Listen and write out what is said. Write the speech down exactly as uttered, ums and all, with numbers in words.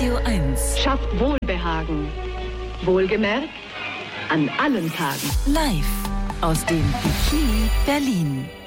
Radio eins. Schafft Wohlbehagen. Wohlgemerkt, an allen Tagen. Live aus dem Bikini Berlin.